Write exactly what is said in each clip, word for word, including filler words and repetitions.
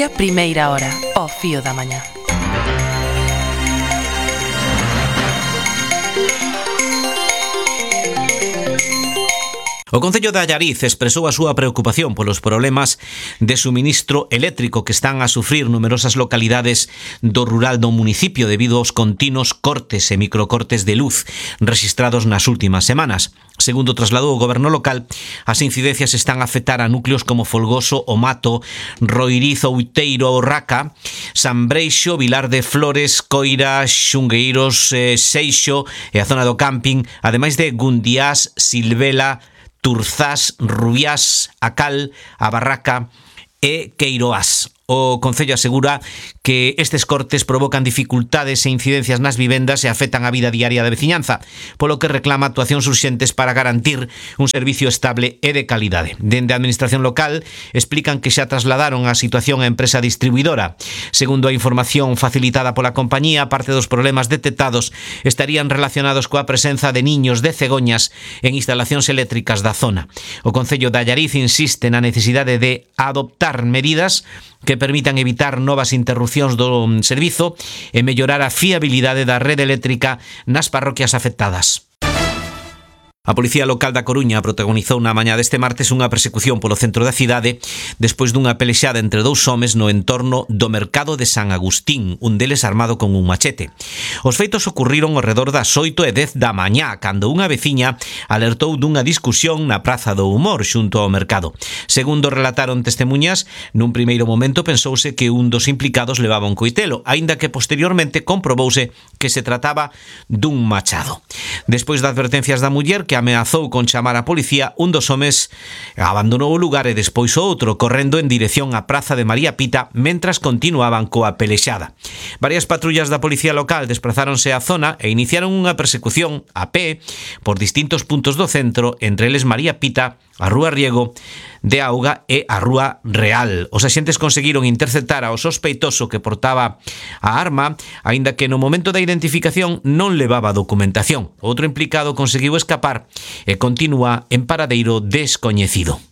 Primeira hora, ao fío da mañá. O Concello de Allariz expresou a súa preocupación polos problemas de suministro eléctrico que están a sufrir numerosas localidades do rural do municipio debido aos continuos cortes e microcortes de luz rexistrados nas últimas semanas. Segundo trasladou o goberno local, as incidencias están a afectar a núcleos como Folgoso, O Mato, Roiriz, Outeiro, Raca, San Breixo, Vilar de Flores, Coira, Xungueiros, eh, Seixo e a zona do camping, ademais de Gundiás, Silvela, Turzás, Rubiás, A Cal, A Barraca e Queiroás. O Concello asegura que estes cortes provocan dificultades e incidencias nas vivendas e afectan a vida diaria da veciñanza, polo que reclama actuacións urxentes para garantir un servicio estable e de calidade. Dende a administración local explican que xa trasladaron a situación á empresa distribuidora. Segundo a información facilitada pola compañía, parte dos problemas detectados estarían relacionados coa presenza de niños de cegoñas en instalacións eléctricas da zona. O Concello de Allariz insiste na necesidade de adoptar medidas que permitan evitar novas interrupcións do servizo e mellorar a fiabilidade da rede eléctrica nas parroquias afectadas. A Policía Local da Coruña protagonizou na mañá deste martes unha persecución polo centro da cidade despois dunha pelexada entre dous homes no entorno do mercado de San Agustín, un deles armado con un machete. Os feitos ocurriron ao redor das oito e dez da mañá, cando unha veciña alertou dunha discusión na Praza do Humor xunto ao mercado. Segundo relataron testemunhas, nun primeiro momento pensouse que un dos implicados levaba un coitelo, aínda que posteriormente comprobouse que se trataba dun machado. Despois das advertencias da muller que ameazou con chamar a policía, un dos homes abandonou o lugar e despois o outro correndo en dirección á Praza de María Pita mentras continuaban coa pelexada. Varias patrullas da Policía Local desprazáronse á zona e iniciaron unha persecución a pé por distintos puntos do centro, entre eles María Pita, a Rúa Riego de Auga e a Rúa Real. Os axentes conseguiron interceptar ao sospeitoso que portaba a arma, aínda que no momento da identificación non levaba documentación. Outro implicado conseguiu escapar e continúa en paradeiro descoñecido.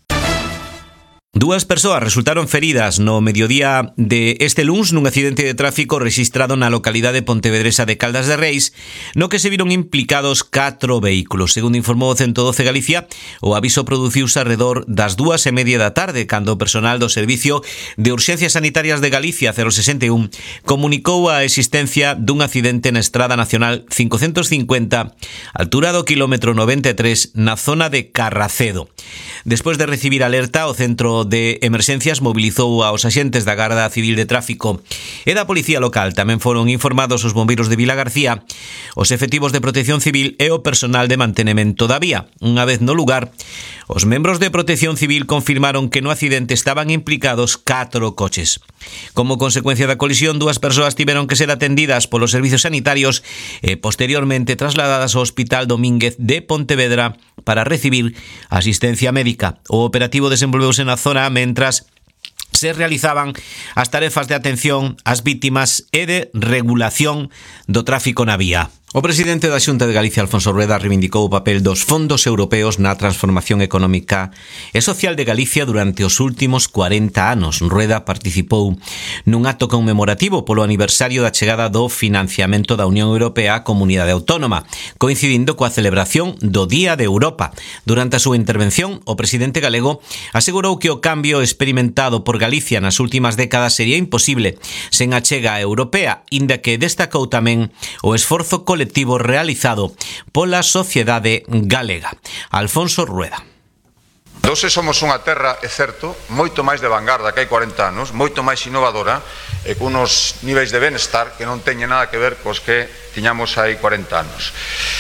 Dúas persoas resultaron feridas no mediodía de este luns nun accidente de tráfico rexistrado na localidade pontevedresa de Caldas de Reis, no que se viron implicados catro vehículos. Segundo informou o ciento doce Galicia, o aviso produciuse alrededor das dúas e media da tarde, cando o personal do Servicio de Urxencias Sanitarias de Galicia cero sesenta e un comunicou a existencia dun accidente na Estrada Nacional cincocentos cincuenta, altura do kilómetro noventa e tres, na zona de Carracedo. Despois de recibir alerta, o Centro de Emerxencias mobilizou aos axentes da Garda Civil de Tráfico e da Policía Local. Tamén foron informados os bombeiros de Vilagarcía, os efectivos de Protección Civil e o personal de mantenemento da vía. Unha vez no lugar, os membros de Protección Civil confirmaron que no accidente estaban implicados catro coches. Como consecuencia da colisión, dúas persoas tiveron que ser atendidas polos servizos sanitarios e posteriormente trasladadas ao Hospital Domínguez de Pontevedra para recibir asistencia médica. O operativo desenvolveuse na zona mentras se realizaban as tarefas de atención ás vítimas e de regulación do tráfico na vía. O presidente da Xunta de Galicia, Alfonso Rueda, reivindicou o papel dos fondos europeos na transformación económica e social de Galicia durante os últimos cuarenta anos. Rueda participou nun acto conmemorativo polo aniversario da chegada do financiamento da Unión Europea á Comunidade Autónoma, coincidindo coa celebración do Día de Europa. Durante a súa intervención, o presidente galego asegurou que o cambio experimentado por Galicia nas últimas décadas sería imposible sen a chega europea, inda que destacou tamén o esforzo colectivo colectivo realizado pola sociedade galega. Alfonso Rueda. Hoxe somos unha terra, é certo, moito máis de vanguarda que hai cuarenta anos, moito máis innovadora e con unos niveis de benestar que non teñen nada que ver cos que tiñamos hai cuarenta anos.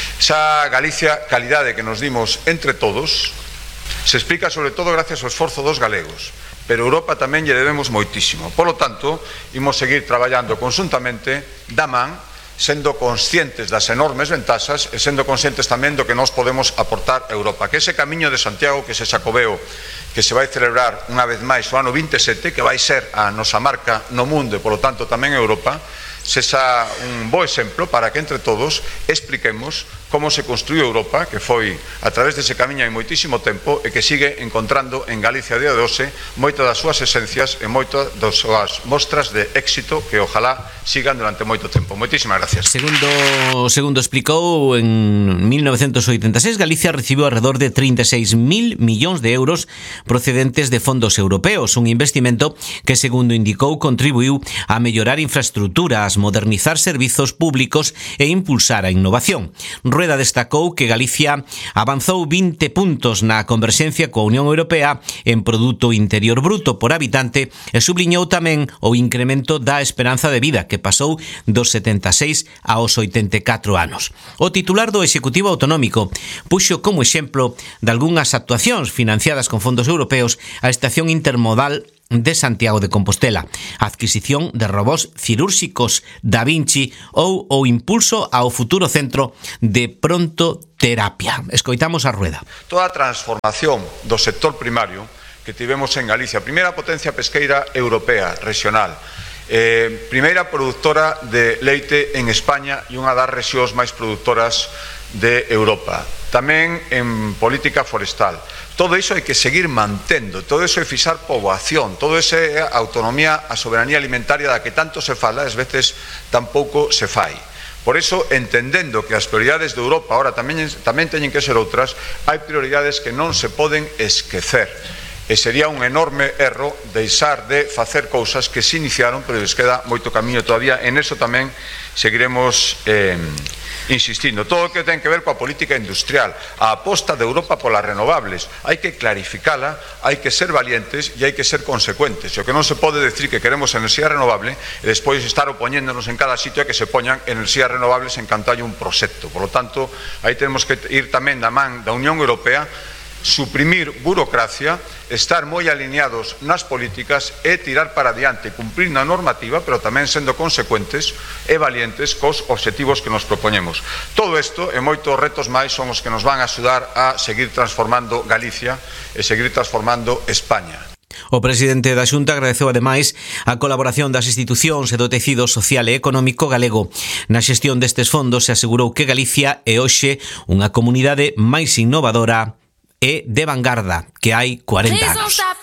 Esa Galicia calidade que nos dimos entre todos se explica sobre todo gracias ao esforzo dos galegos, pero Europa tamén lle debemos moitísimo. Por lo tanto, imos seguir traballando conjuntamente da man, sendo conscientes das enormes ventaxas e sendo conscientes tamén do que nós podemos aportar a Europa. Que ese camiño de Santiago, que ese Xacobeo, que se vai celebrar unha vez máis o ano vinte e sete, que vai ser a nosa marca no mundo e, polo tanto, tamén a Europa, sexa un bo exemplo para que entre todos expliquemos como se construiu Europa, que foi a través dese camiño hai moitísimo tempo e que sigue encontrando en Galicia a día de hoxe moitas das súas esencias e moitas das súas mostras de éxito que ojalá sigan durante moito tempo. Moitísimas gracias. Segundo, segundo explicou, en mil novecientos oitenta e seis Galicia recibiu alrededor de trinta e seis mil millóns de euros procedentes de fondos europeos, un investimento que, segundo indicou, contribuiu a mellorar infraestructuras, modernizar servizos públicos e impulsar a innovación. Rueda destacou que Galicia avanzou vinte puntos na converxencia coa Unión Europea en Produto Interior Bruto por habitante e subliñou tamén o incremento da esperanza de vida, que pasou dos setenta e seis aos oitenta e catro anos. O titular do Executivo Autonómico puxo como exemplo de algunhas actuacións financiadas con fondos europeos a estación intermodal de Santiago de Compostela, a adquisición de robós cirúrxicos Da Vinci ou o impulso ao futuro centro de prontoterapia. Escoitamos a Rueda. Toda a transformación do sector primario que tivemos en Galicia, primeira potencia pesqueira europea, regional, eh, primeira produtora de leite en España e unha das rexións máis produtoras de Europa, tamén en política forestal. Todo iso hai que seguir mantendo, todo iso é fixar poboación, todo iso é a autonomía, a soberanía alimentaria da que tanto se fala, ás veces tampouco se fai. Por iso, entendendo que as prioridades de Europa ahora tamén, tamén teñen que ser outras, hai prioridades que non se poden esquecer. E sería un enorme erro deixar de facer cousas que se iniciaron, pero les queda moito camiño todavía. En eso tamén seguiremos eh, insistindo. Todo o que ten que ver coa política industrial, a aposta de Europa polas renovables, hai que clarificala, hai que ser valientes e hai que ser consecuentes. O que non se pode decir que queremos enerxía renovable e despois estar opoñéndonos en cada sitio a que se poñan enerxías renovables en canto hai un proxecto. Por lo tanto, aí temos que ir tamén da man da Unión Europea, suprimir burocracia, estar moi alineados nas políticas e tirar para diante, cumprir na normativa, pero tamén sendo consecuentes e valientes cos obxectivos que nos propoñemos. Todo isto e moitos retos máis son os que nos van a axudar a seguir transformando Galicia e seguir transformando España. O presidente da Xunta agradeceu ademais a colaboración das institucións e do tecido social e económico galego na xestión destes fondos e asegurou que Galicia é hoxe unha comunidade máis innovadora e de vanguarda que hai cuarenta anos.